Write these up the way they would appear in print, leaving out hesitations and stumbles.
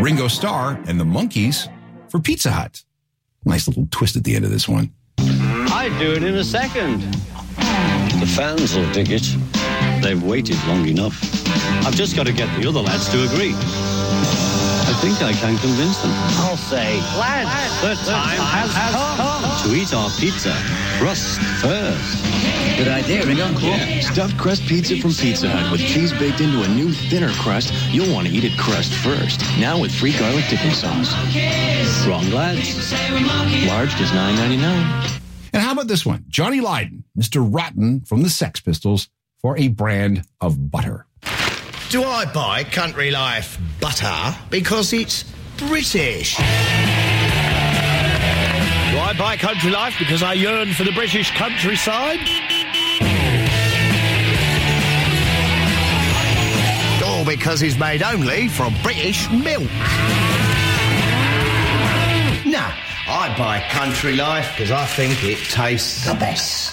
Ringo Starr and the Monkees for Pizza Hut. Nice little twist at the end of this one. I'd do it in a second. The fans will dig it. They've waited long enough. I've just got to get the other lads to agree. I think I can convince them. I'll say, lads, the time has come to eat our pizza crust first. Good idea, Ringo. Cool. Yeah. Stuffed crust pizza from Pizza Hut with cheese baked into a new, thinner crust. You'll want to eat it crust first. Now with free garlic dipping sauce. Wrong, lads. Large is $9.99. And how about this one? Johnny Lydon, Mr. Rotten from the Sex Pistols, for a brand of butter. Do I buy Country Life butter because it's British? Do I buy Country Life because I yearn for the British countryside? Or because it's made only from British milk? No, I buy Country Life because I think it tastes the best.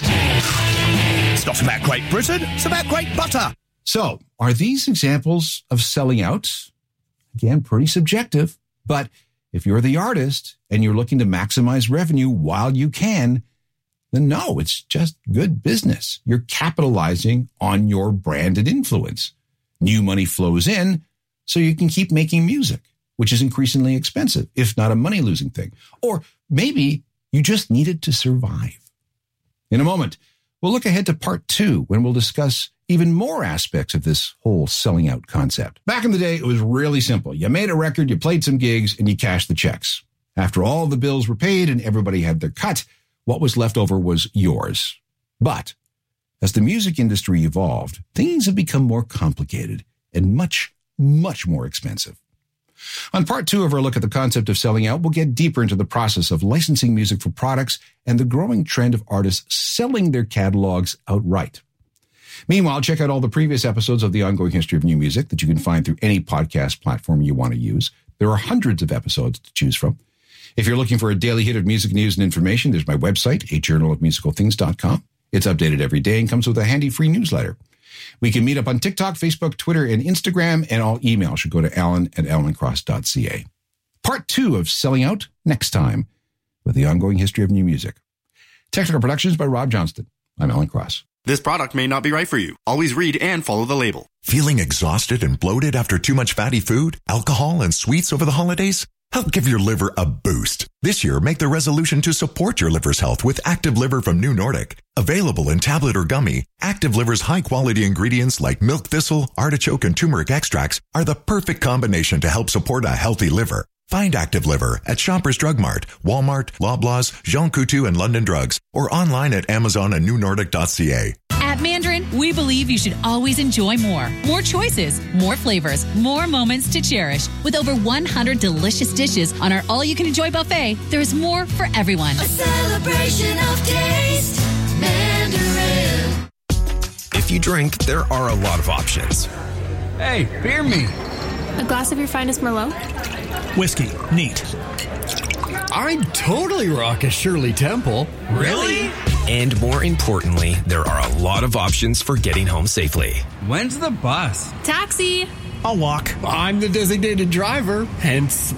It's not about Great Britain, it's about great butter. So, are these examples of selling out? Again, pretty subjective, but if you're the artist and you're looking to maximize revenue while you can, then no, it's just good business. You're capitalizing on your brand and influence. New money flows in so you can keep making music, which is increasingly expensive, if not a money-losing thing. Or maybe you just need it to survive. In a moment, we'll look ahead to part 2 when we'll discuss even more aspects of this whole selling out concept. Back in the day, it was really simple. You made a record, you played some gigs, and you cashed the checks. After all the bills were paid and everybody had their cut, what was left over was yours. But as the music industry evolved, things have become more complicated and much, much more expensive. On part 2 of our look at the concept of selling out, we'll get deeper into the process of licensing music for products and the growing trend of artists selling their catalogs outright. Meanwhile, check out all the previous episodes of The Ongoing History of New Music that you can find through any podcast platform you want to use. There are hundreds of episodes to choose from. If you're looking for a daily hit of music news and information, there's my website, ajournalofmusicalthings.com. It's updated every day and comes with a handy free newsletter. We can meet up on TikTok, Facebook, Twitter, and Instagram, and all email should go to alan@alancross.ca. Part 2 of Selling Out next time with The Ongoing History of New Music. Technical productions by Rob Johnston. I'm Alan Cross. This product may not be right for you. Always read and follow the label. Feeling exhausted and bloated after too much fatty food, alcohol, and sweets over the holidays? Help give your liver a boost. This year, make the resolution to support your liver's health with Active Liver from New Nordic. Available in tablet or gummy, Active Liver's high-quality ingredients like milk thistle, artichoke, and turmeric extracts are the perfect combination to help support a healthy liver. Find Active Liver at Shoppers Drug Mart, Walmart, Loblaws, Jean Coutu, and London Drugs, or online at Amazon and newnordic.ca. At Mandarin, we believe you should always enjoy more. More choices, more flavors, more moments to cherish. With over 100 delicious dishes on our all-you-can-enjoy buffet, there's more for everyone. A celebration of taste, Mandarin. If you drink, there are a lot of options. Hey, beer me. A glass of your finest Merlot? Whiskey. Neat. I'd totally rock a Shirley Temple. Really? And more importantly, there are a lot of options for getting home safely. When's the bus? Taxi. I'll walk. I'm the designated driver, hence